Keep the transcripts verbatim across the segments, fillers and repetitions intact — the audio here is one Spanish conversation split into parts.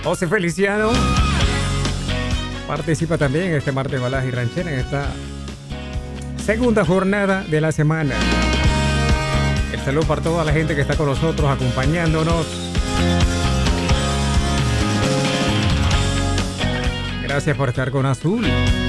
José Feliciano participa también en este martes de baladas y rancheras en esta segunda jornada de la semana. El saludo para toda la gente que está con nosotros acompañándonos. Gracias por estar con Azul.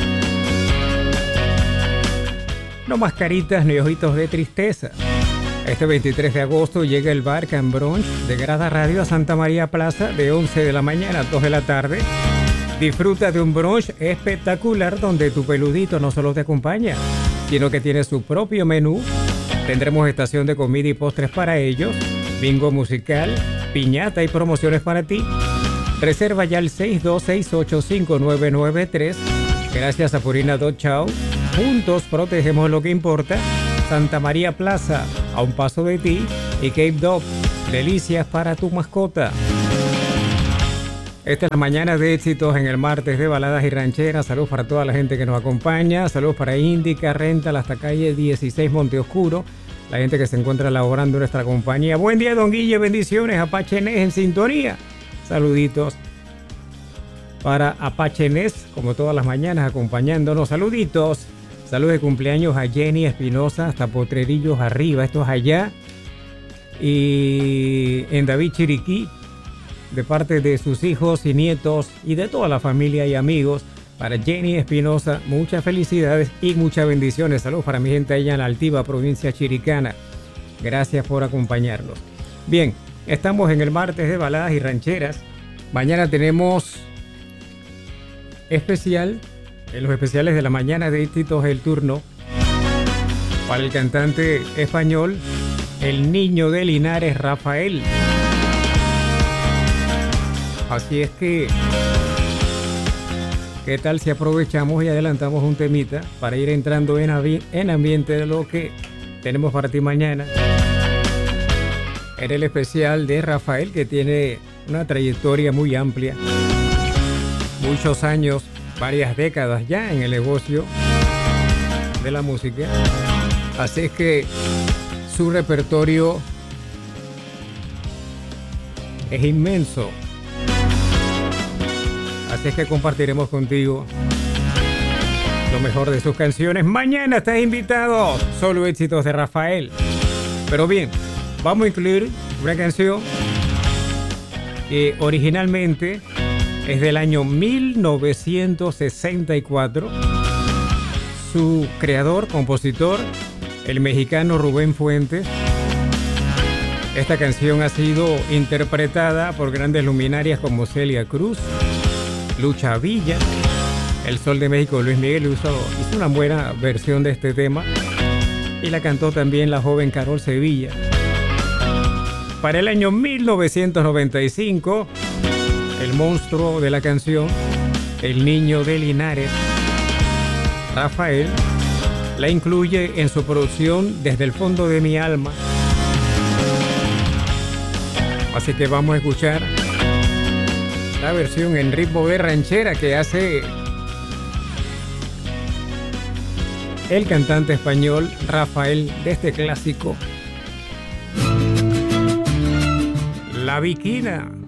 No mascaritas ni ojitos de tristeza. Este veintitrés de agosto llega el bar Can Brunch de Grada Radio a Santa María Plaza de once de la mañana a dos de la tarde. Disfruta de un brunch espectacular donde tu peludito no solo te acompaña, sino que tiene su propio menú. Tendremos estación de comida y postres para ellos, bingo musical, piñata y promociones para ti. Reserva ya el seis dos seis ocho cinco nueve nueve tres. Gracias a Purina Dog Chow. Juntos protegemos lo que importa. Santa María Plaza, a un paso de ti. Y Cape Dog, delicias para tu mascota. Esta es la mañana de éxitos en el martes de baladas y rancheras. Saludos para toda la gente que nos acompaña. Saludos para Indica, Rental, hasta calle dieciséis Monteoscuro. La gente que se encuentra laborando en nuestra compañía. Buen día, don Guille, bendiciones. Apache Nes en sintonía. Saluditos para Apache Nes, como todas las mañanas, acompañándonos. Saluditos. Saludos de cumpleaños a Jenny Espinosa, hasta Potrerillos arriba. Esto es allá. Y en David Chiriquí, de parte de sus hijos y nietos y de toda la familia y amigos. Para Jenny Espinosa, muchas felicidades y muchas bendiciones. Saludos para mi gente allá en la altiva provincia chiricana. Gracias por acompañarnos. Bien, estamos en el martes de baladas y rancheras. Mañana tenemos especial, en los especiales de la mañana de éxitos el turno para el cantante español, el niño de Linares, Rafael. Así es que, ¿qué tal si aprovechamos y adelantamos un temita para ir entrando en, avi- en ambiente de lo que tenemos para ti mañana? En el especial de Rafael, que tiene una trayectoria muy amplia, muchos años, varias décadas ya en el negocio de la música. Así es que su repertorio es inmenso. Así es que compartiremos contigo lo mejor de sus canciones. Mañana estás invitado. Solo éxitos de Rafael. Pero bien, vamos a incluir una canción que originalmente es del año mil novecientos sesenta y cuatro. Su creador, compositor, el mexicano Rubén Fuentes. Esta canción ha sido interpretada por grandes luminarias como Celia Cruz, Lucha Villa, El Sol de México. Luis Miguel hizo, hizo una buena versión de este tema y la cantó también la joven Carol Sevilla. Para el año mil novecientos noventa y cinco, el monstruo de la canción, el niño de Linares, Rafael, la incluye en su producción Desde el fondo de mi alma. Así que vamos a escuchar la versión en ritmo de ranchera que hace el cantante español Rafael de este clásico, La Viquina.